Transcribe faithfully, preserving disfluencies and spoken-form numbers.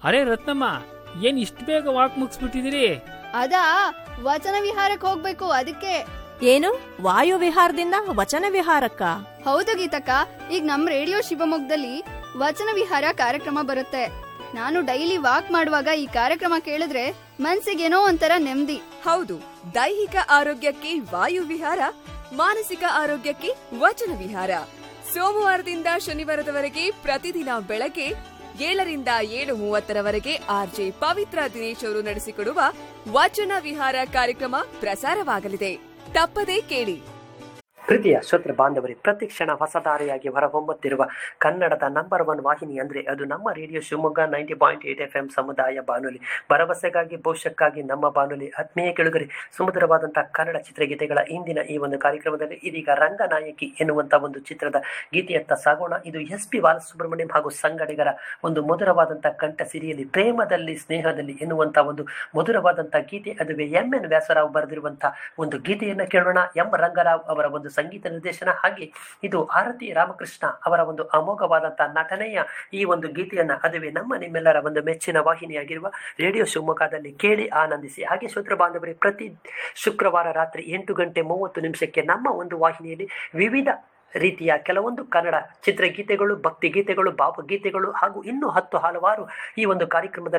ಅರೆ ರತ್ನಮ್ಮ, ಏನ್ ಇಷ್ಟು ಬೇಗ ವಾಕ್ ಮುಗಿಸ್ಬಿಟ್ಟಿದಿರಿ? ಅದಾ ವಚನ ವಿಹಾರಕ್ಕೆ ಹೋಗ್ಬೇಕು ಅದಕ್ಕೆ. ಏನು ವಾಯು ವಿಹಾರದಿಂದ ವಚನ ವಿಹಾರಕ್ಕ? ಹೌದು ಗೀತಕ್ಕ, ಈಗ ನಮ್ ರೇಡಿಯೋ ಶಿವಮೊಗ್ಗದಲ್ಲಿ ವಚನ ವಿಹಾರ ಕಾರ್ಯಕ್ರಮ ಬರುತ್ತೆ. ನಾನು ಡೈಲಿ ವಾಕ್ ಮಾಡುವಾಗ ಈ ಕಾರ್ಯಕ್ರಮ ಕೇಳಿದ್ರೆ ಮನ್ಸಿಗೇನೋ ಒಂಥರ ನೆಮ್ಮದಿ. ಹೌದು, ದೈಹಿಕ ಆರೋಗ್ಯಕ್ಕೆ ವಾಯು ವಿಹಾರ, ಮಾನಸಿಕ ಆರೋಗ್ಯಕ್ಕೆ ವಚನ ವಿಹಾರ. ಸೋಮವಾರದಿಂದ ಶನಿವಾರದವರೆಗೆ ಪ್ರತಿದಿನ ಬೆಳಗ್ಗೆ ಏಳರಿಂದ ಏಳು ಮೂವತ್ತರವರೆಗೆ ಆರ್ಜೆ ಪವಿತ್ರ ದಿನೇಶ್ ಅವರು ನಡೆಸಿಕೊಡುವ ವಚನ ವಿಹಾರ ಕಾರ್ಯಕ್ರಮ ಪ್ರಸಾರವಾಗಲಿದೆ. ತಪ್ಪದೇ ಕೇಳಿ. ಪ್ರೀತಿಯ ಶ್ರೋತೃ ಬಾಂಧವರೇ, ಪ್ರತಿಕ್ಷಣ ಹೊಸದಾರಿಯಾಗಿ ಹೊರಹೊಮ್ಮುತ್ತಿರುವ ಕನ್ನಡದ ನಂಬರ್ ಒನ್ ವಾಹಿನಿ ಅಂದರೆ ಅದು ನಮ್ಮ radio Shivamogga ninety point eight F M ಸಮುದಾಯ ಬಾನುಲಿ. ಭರವಸೆಗಾಗಿ ಭವಿಷ್ಯಕ್ಕಾಗಿ ನಮ್ಮ ಬಾನುಲಿ. ಆತ್ಮೀಯ ಕೆಳಗರೆ, ಸುಮಧುರವಾದಂತಹ ಕನ್ನಡ ಚಿತ್ರಗೀತೆಗಳ ಇಂದಿನ ಈ ಒಂದು ಕಾರ್ಯಕ್ರಮದಲ್ಲಿ ಇದೀಗ ರಂಗನಾಯಕಿ ಎನ್ನುವಂಥ ಒಂದು ಚಿತ್ರದ ಗೀತೆಯತ್ತ ಸಾಗೋಣ. ಇದು ಎಸ್ ಪಿ ಬಾಲಸುಬ್ರಹ್ಮಣ್ಯಂ ಹಾಗೂ ಸಂಗಡಿಗರ ಒಂದು ಮಧುರವಾದಂತಹ ಕಂಠ ಸಿರಿಯಲ್ಲಿ ಪ್ರೇಮದಲ್ಲಿ ಸ್ನೇಹದಲ್ಲಿ ಎನ್ನುವಂಥ ಒಂದು ಮಧುರವಾದಂತಹ ಗೀತೆ. ಅದುವೇ ಎಂ ಎನ್ ವ್ಯಾಸರಾವ್ ಬರೆದಿರುವಂತಹ ಒಂದು ಗೀತೆಯನ್ನು ಕೇಳೋಣ. ಎಂ ರಂಗರಾವ್ ಅವರ ಒಂದು ಸಂಗೀತ ನಿರ್ದೇಶನ, ಹಾಗೆ ಇದು ಆರತಿ ರಾಮಕೃಷ್ಣ ಅವರ ಒಂದು ಅಮೋಘವಾದಂತಹ ನಟನೆಯ ಈ ಒಂದು ಗೀತೆಯನ್ನ ಅದುವೇ ನಮ್ಮ ನಿಮ್ಮೆಲ್ಲರ ಒಂದು ಮೆಚ್ಚಿನ ವಾಹಿನಿಯಾಗಿರುವ ರೇಡಿಯೋ ಶಿವಮೊಗ್ಗದಲ್ಲಿ ಕೇಳಿ ಆನಂದಿಸಿ. ಹಾಗೆ ಶ್ರೋತೃ ಬಾಂಧವರೇ, ಪ್ರತಿ ಶುಕ್ರವಾರ ರಾತ್ರಿ ಎಂಟು ಗಂಟೆ ಮೂವತ್ತು ನಿಮಿಷಕ್ಕೆ ನಮ್ಮ ಒಂದು ವಾಹಿನಿಯಲ್ಲಿ ವಿವಿಧ ರೀತಿಯ ಕೆಲವೊಂದು ಕನ್ನಡ ಚಿತ್ರಗೀತೆಗಳು, ಭಕ್ತಿ ಗೀತೆಗಳು, ಭಾವಗೀತೆಗಳು ಹಾಗೂ ಇನ್ನೂ ಹತ್ತು ಹಲವಾರು ಈ ಒಂದು ಕಾರ್ಯಕ್ರಮದಲ್ಲಿ